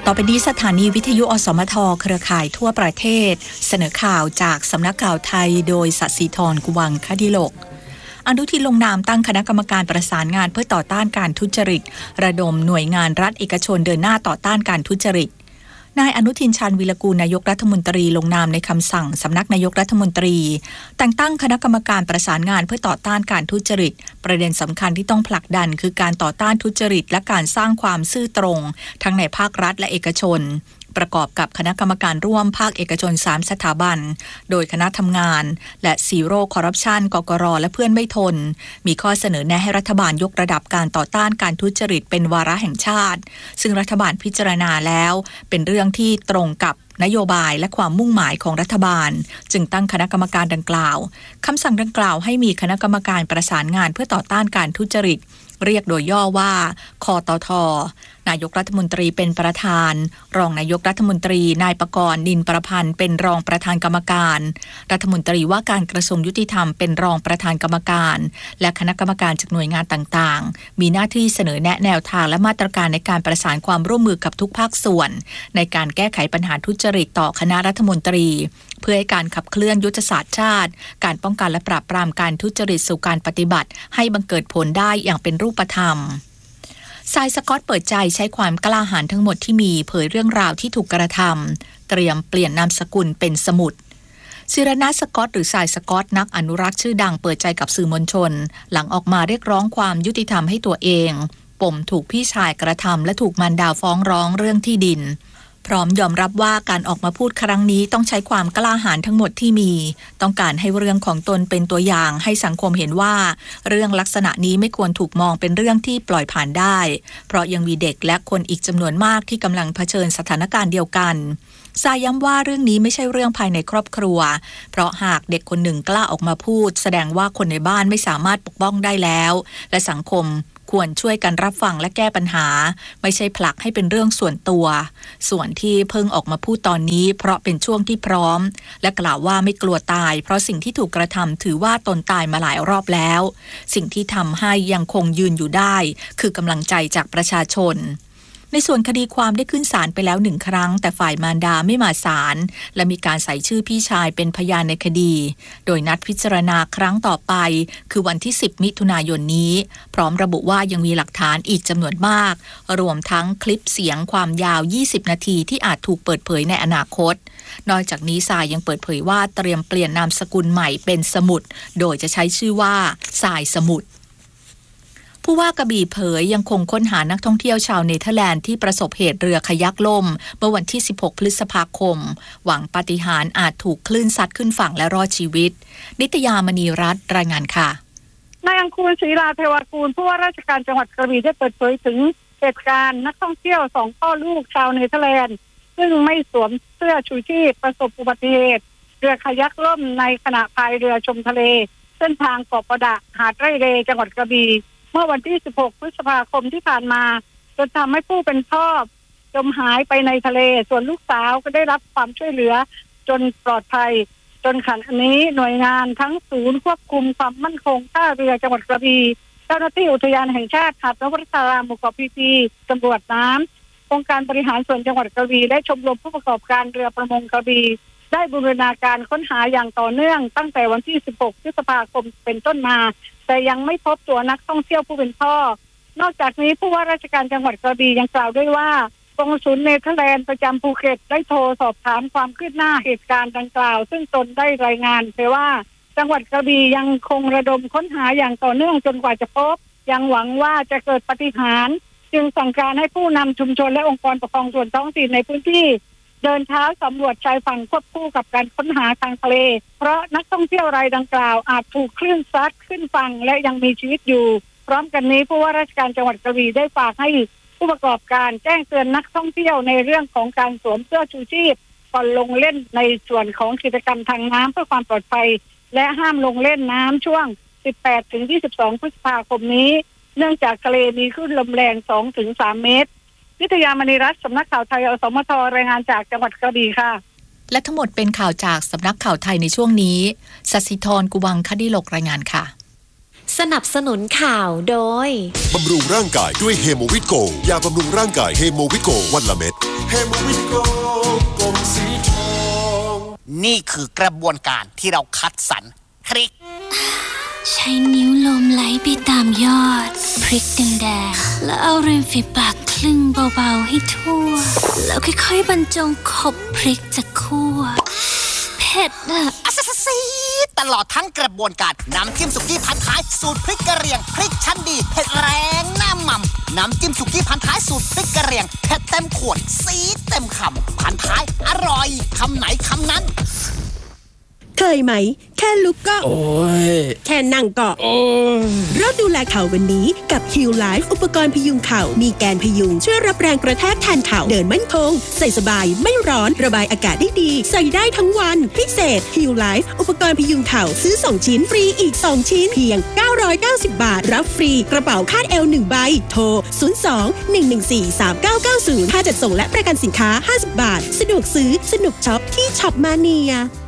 ต่อไปนี้สถานีวิทยุอสมทเครือข่ายทั่วประเทศเสนอข่าวจากสำนักข่าวไทยโดยศศิธร กุวังคดิโลกอนุทินลงนามตั้งคณะกรรมการประสานงานเพื่อต่อต้านการทุจริตระดมหน่วยงานรัฐเอกชนเดินหน้าต่อต้านการทุจริตนายอนุทิน ชาญวีรกูลนายกรัฐมนตรีลงนามในคำสั่งสำนักนายกรัฐมนตรีแต่งตั้งคณะกรรมการประสานงานเพื่อต่อต้านการทุจริตประเด็นสำคัญที่ต้องผลักดันคือการต่อต้านทุจริตและการสร้างความซื่อตรงทั้งในภาครัฐและเอกชนประกอบกับคณะกรรมการร่วมภาคเอกชน3สถาบันโดยคณะทำงานและซีโร่คอร์รัปชันกกร.และเพื่อนไม่ทนมีข้อเสนอแนะให้รัฐบาลยกระดับการต่อต้านการทุจริตเป็นวาระแห่งชาติซึ่งรัฐบาลพิจารณาแล้วเป็นเรื่องที่ตรงกับนโยบายและความมุ่งหมายของรัฐบาลจึงตั้งคณะกรรมการดังกล่าวคำสั่งดังกล่าวให้มีคณะกรรมการประสานงานเพื่อต่อต้านการทุจริตเรียกโดยย่อว่าคตท.นายกรัฐมนตรีเป็นประธานรองนายกรัฐมนตรีนายปกรณ์ นินประพันธ์เป็นรองประธานกรรมการรัฐมนตรีว่าการกระทรวงยุติธรรมเป็นรองประธานกรรมการและคณะกรรมการจากหน่วยงานต่างๆมีหน้าที่เสนอแนะแนวทางและมาตรการในการประสานความร่วมมือกับทุกภาคส่วนในการแก้ไขปัญหาทุจริตต่อคณะรัฐมนตรีเพื่อให้การขับเคลื่อนยุทธศาสตร์ชาติการป้องกันและปราบปรามการทุจริตสู่การปฏิบัติให้บังเกิดผลได้อย่างเป็นรูปธรรมทรายสกอตเปิดใจใช้ความกล้าหาญทั้งหมดที่มีเผยเรื่องราวที่ถูกกระทำเตรียมเปลี่ยนนามสกุลเป็นสมุดศิรณัฐสกอตหรือทรายสกอตนักอนุรักษ์ชื่อดังเปิดใจกับสื่อมวลชนหลังออกมาเรียกร้องความยุติธรรมให้ตัวเองปมถูกพี่ชายกระทำและถูกมารดาฟ้องร้องเรื่องที่ดินพร้อมยอมรับว่าการออกมาพูดครั้งนี้ต้องใช้ความกล้าหาญทั้งหมดที่มีต้องการให้เรื่องของตนเป็นตัวอย่างให้สังคมเห็นว่าเรื่องลักษณะนี้ไม่ควรถูกมองเป็นเรื่องที่ปล่อยผ่านได้เพราะยังมีเด็กและคนอีกจำนวนมากที่กำลังเผชิญสถานการณ์เดียวกันทรายย้ำว่าเรื่องนี้ไม่ใช่เรื่องภายในครอบครัวเพราะหากเด็กคนหนึ่งกล้าออกมาพูดแสดงว่าคนในบ้านไม่สามารถปกป้องได้แล้วและสังคมควรช่วยกันรับฟังและแก้ปัญหาไม่ใช่ผลักให้เป็นเรื่องส่วนตัวส่วนที่เพิ่งออกมาพูดตอนนี้เพราะเป็นช่วงที่พร้อมและกล่าวว่าไม่กลัวตายเพราะสิ่งที่ถูกกระทำถือว่าตนตายมาหลายรอบแล้วสิ่งที่ทำให้ยังคงยืนอยู่ได้คือกำลังใจจากประชาชนในส่วนคดีความได้ขึ้นศาลไปแล้ว1 ครั้งแต่ฝ่ายมารดาไม่มาศาลและมีการใส่ชื่อพี่ชายเป็นพยานในคดีโดยนัดพิจารณาครั้งต่อไปคือวันที่10 มิถุนายนนี้พร้อมระบุว่ายังมีหลักฐานอีกจำนวนมากรวมทั้งคลิปเสียงความยาว20 นาทีที่อาจถูกเปิดเผยในอนาคตนอกจากนี้ทรายยังเปิดเผยว่าเตรียมเปลี่ยนนามสกุลใหม่เป็นสมุดโดยจะใช้ชื่อว่าทรายสมุดผู้ว่ากระบี่เผยยังคงค้นหานักท่องเที่ยวชาวเนเธอร์แลนด์ที่ประสบเหตุเรือคายักล่มเมื่อวันที่16 พฤษภาคมหวังปาฏิหาริย์อาจถูกคลื่นซัดขึ้นฝั่งและรอดชีวิตนิตยามณีรัตน์รายงานค่ะนายอังคูล ศรีลาเทวกูลผู้ว่าราชการจังหวัดกระบี่ได้เปิดเผยถึงเหตุการณ์นักท่องเที่ยว2 พ่อลูกชาวเนเธอร์แลนด์ซึ่งไม่สวมเสื้อชูชีพประสบอุบัติเหตุเรือคายักล่มในขณะพายเรือชมทะเลเส้นทางเกาะประดะหาดไร่เลจังหวัดกระบี่เมื่อวันที่16 พฤษภาคมที่ผ่านมาจนทำให้ผู้เป็นพ่อจมหายไปในทะเลส่วนลูกสาวก็ได้รับความช่วยเหลือจนปลอดภัยจนขณะนี้หน่วยงานทั้งศูนย์ควบคุมความมั่นคงท่าเรือจังหวัดกระบี่เจ้าหน้าที่อุทยานแห่งชาติหาดนพรัตนารามหมู่เกาะพีพีตำรวจน้ำองค์การบริหารส่วนจังหวัดกระบี่และชมรมผู้ประกอบการเรือประมงกระบี่ได้บูรณาการค้นหาอย่างต่อเนื่องตั้งแต่วันที่16 พฤษภาคมเป็นต้นมาแต่ยังไม่พบตัวนักท่องเที่ยวผู้เป็นพ่อนอกจากนี้ผู้ว่าราชการจังหวัดกระบี่ยังกล่าวด้วยว่ากองศูนย์เนเธอร์แลนด์ประจำภูเก็ตได้โทรสอบถามความคืบหน้าเหตุการณ์ดังกล่าวซึ่งตนได้รายงานไปว่าจังหวัดกระบี่ยังคงระดมค้นหาอย่างต่อเนื่องจนกว่าจะพบยังหวังว่าจะเกิดปาฏิหาริย์จึงสั่งการให้ผู้นำชุมชนและองค์กรปกครองส่วนท้องถิ่นในพื้นที่เดินเท้าสำรวจชายฝั่งควบคู่กับการค้นหาทางทะเลเพราะนักท่องเที่ยวรายดังกล่าวอาจถูกคลื่นซัดขึ้นฝั่งและยังมีชีวิตอยู่พร้อมกันนี้ผู้ว่าราชการจังหวัดกระบี่ได้ฝากให้ผู้ประกอบการแจ้งเตือนนักท่องเที่ยวในเรื่องของการสวมเสื้อชูชีพก่อนลงเล่นในส่วนของกิจกรรมทางน้ำเพื่อความปลอดภัยและห้ามลงเล่นน้ำช่วง 18-22 พฤษภาคมนี้เนื่องจากทะเลมีคลื่นลมแรง 2-3 เมตรนิตยามณีรัตน์สำนักข่าวไทยอสมทรายงานจากจังหวัดกระบี่ค่ะและทั้งหมดเป็นข่าวจากสำนักข่าวไทยในช่วงนี้ศศิธร กุวังคดิโลกรายงานค่ะสนับสนุนข่าวโดยบำรุงร่างกายด้วยเฮโมวิตโกยาบำรุงร่างกายเฮโมวิตโกวันละเม็ดเฮโมวิตโกกลมสีทองนี่คือกระบวนการที่เราคัดสรรพริกใช้นิ้วลมไหลไปตามยอดพริกแดงๆแล้วเอาริมฝีปากคลึงเบาๆให้ทั่วแล้วค่อยๆบรรจงขบพริกจากคั่วเผ็ดอะซีตลอดทั้งกระบวนการน้ำจิ้มสุกี้พันท้ายสูตรพริกกระเหรี่ยงพริกชั้นดีเผ็ดแรงหน้าหม่ำน้ำจิ้มสุกี้พันท้ายสูตรพริกกระเหรี่ยงเผ็ดเต็มขวดสีเต็มคำพันท้ายอร่อยคำไหนคำนั้นเคยไหมแค่ลุกก็โอ้ยแค่นั่งก็โอ้ยเริ่มดูแลเข่าวันนี้กับ Heal Life อุปกรณ์พยุงเข่ามีแกนพยุงช่วยรับแรงกระแทกแทนเข่าเดินมั่นคงใส่สบายไม่ร้อนระบายอากาศได้ดีใส่ได้ทั้งวันพิเศษ Heal Life อุปกรณ์พยุงเข่าซื้อ2ชิ้นฟรีอีก2ชิ้นเพียง990 บาทรับฟรีกระเป๋าคาดเอว1ใบโทร02-114-3990ค่าจัดส่งและประกันสินค้า50 บาทสะดวกซื้อสนุกช็อปที่ช็อปมาเนีย